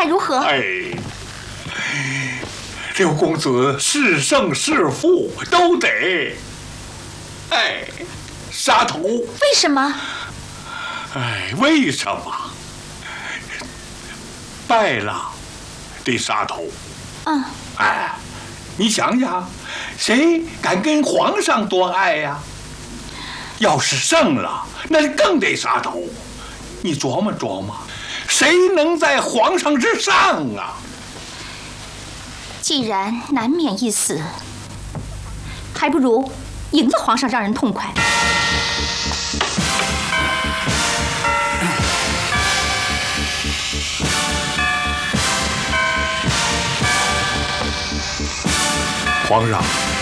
态如何？ 六公子是胜是负都得，杀头。 为什么？ 为什么？败了得杀头。你想想，谁敢跟皇上多爱呀？要是胜了，那更得杀头。你琢磨琢磨，谁能在皇上之上啊？ 既然难免一死，还不如赢了皇上，让人痛快。 皇上。